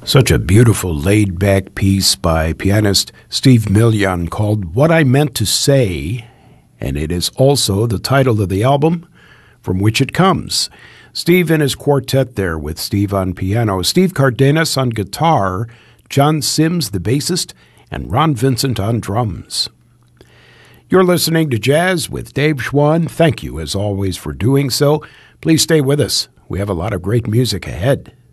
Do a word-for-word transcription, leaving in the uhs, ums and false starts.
Such a beautiful laid-back piece by pianist Steve Million called What I Meant to Say, and it is also the title of the album from which it comes. Steve and his quartet there with Steve on piano, Steve Cardenas on guitar, John Sims the bassist, and Ron Vincent on drums. You're listening to Jazz with Dave Schwann. Thank you, as always, for doing so. Please stay with us. We have a lot of great music ahead.